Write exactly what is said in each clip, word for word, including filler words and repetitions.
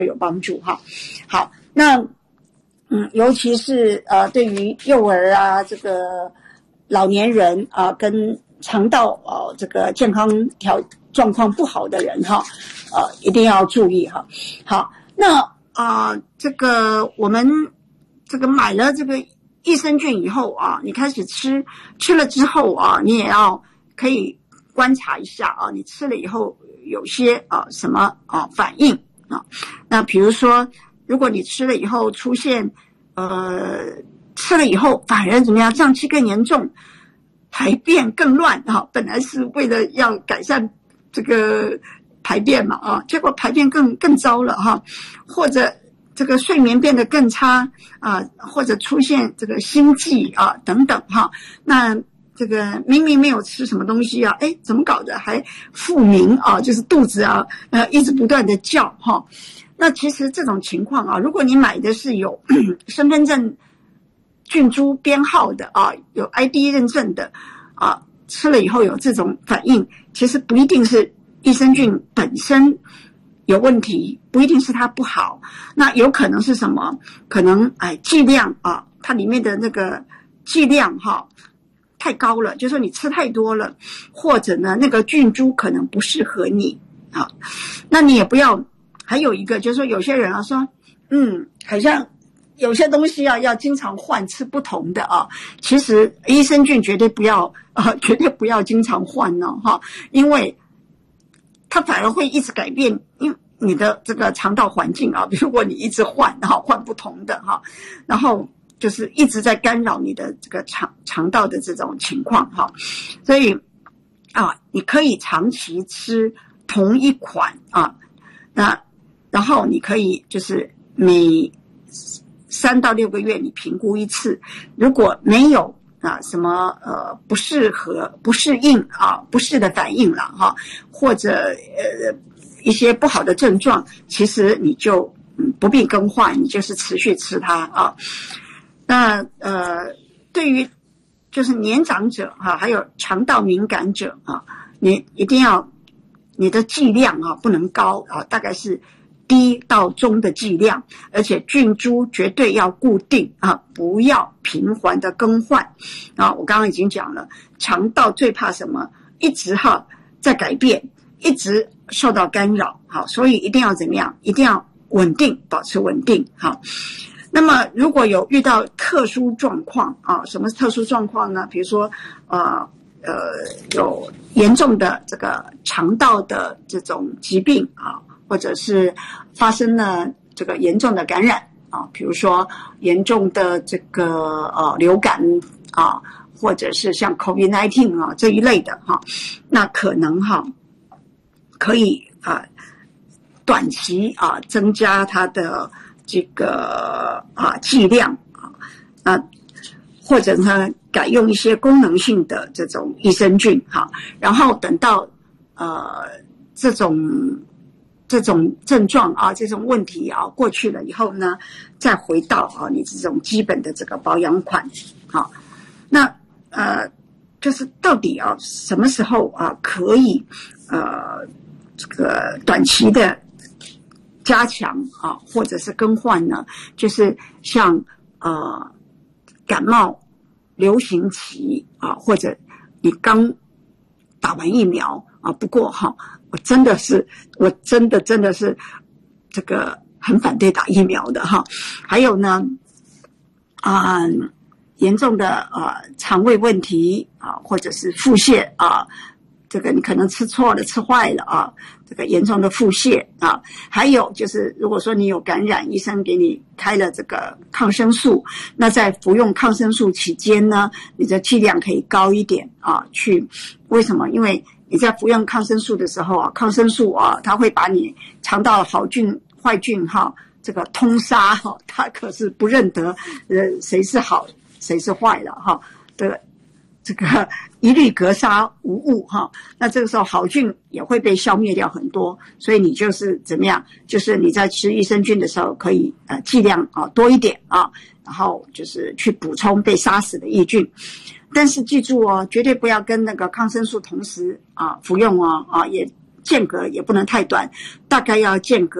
有帮助哈。好，那嗯，尤其是呃对于幼儿啊，这个老年人啊，跟肠道呃这个健康条状况不好的人哈，呃一定要注意哈。好，那啊、呃、这个我们这个买了这个益生菌以后啊，你开始吃，吃了之后啊，你也要可以观察一下啊，你吃了以后有些啊什么啊反应啊？那比如说，如果你吃了以后出现呃吃了以后反而怎么样，胀气更严重，排便更乱啊，本来是为了要改善这个排便嘛啊，结果排便更更糟了哈，或者这个睡眠变得更差啊，或者出现这个心悸啊等等哈，那这个明明没有吃什么东西啊，哎，怎么搞的还腹鸣啊，就是肚子啊呃一直不断的叫哈。那其实这种情况啊，如果你买的是有身份证菌株编号的啊，有 I D 认证的啊，吃了以后有这种反应，其实不一定是益生菌本身有问题，不一定是它不好，那有可能是什么？可能哎剂量啊，它里面的那个剂量哈太高了，就是说你吃太多了，或者呢那个菌株可能不适合你啊。那你也不要，还有一个就是说有些人啊说，嗯，好像有些东西啊要经常换，吃不同的啊。其实益生菌绝对不要啊，绝对不要经常换呢哈，因为它反而会一直改变，因为你的这个肠道环境啊，如果你一直换哈，换不同的哈，然后就是一直在干扰你的这个肠肠道的这种情况哈，所以啊，你可以长期吃同一款啊，那然后你可以就是每三到六个月你评估一次，如果没有啊，什么呃不适合、不适应啊、不适的反应了哈，或者呃一些不好的症状，其实你就嗯不必更换，你就是持续吃它啊。那呃，对于就是年长者哈、啊，还有肠道敏感者啊，你一定要你的剂量啊不能高啊，大概是低到中的剂量，而且菌株绝对要固定啊，不要频繁的更换啊。我刚刚已经讲了，肠道最怕什么？一直哈在改变，一直受到干扰，好，所以一定要怎么样？一定要稳定，保持稳定，好。那么如果有遇到特殊状况啊，什么特殊状况呢？比如说呃呃有严重的这个肠道的这种疾病啊，或者是发生了这个严重的感染啊，比如说严重的这个呃流感啊，或者是像 COVID 十九 啊这一类的哈，那可能哈可以啊短期啊增加它的这个啊剂量啊，啊或者呢改用一些功能性的这种益生菌哈，然后等到呃这种这种症状啊，这种问题啊过去了以后呢，再回到啊你这种基本的这个保养款啊，那呃就是到底啊什么时候啊可以呃这个短期的加强啊，或者是更换呢？就是像呃感冒、流行期啊，或者你刚打完疫苗啊。不过哈，我真的是，我真的真的是这个很反对打疫苗的哈。还有呢，啊、呃，严重的啊、呃、肠胃问题啊，或者是腹泻啊。这个你可能吃错了，吃坏了啊，这个严重的腹泻啊，还有就是如果说你有感染，医生给你开了这个抗生素，那在服用抗生素期间呢，你的剂量可以高一点啊，去为什么？因为你在服用抗生素的时候啊，抗生素啊，它会把你肠道好菌坏菌哈，这个通杀哈，它可是不认得呃谁是好谁是坏了哈，这个。这个一律格杀无误哈，那这个时候好菌也会被消灭掉很多，所以你就是怎么样？就是你在吃益生菌的时候，可以呃剂量啊多一点啊，然后就是去补充被杀死的益菌。但是记住哦，绝对不要跟那个抗生素同时啊服用哦啊，也间隔也不能太短，大概要间隔啊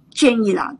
建议啦，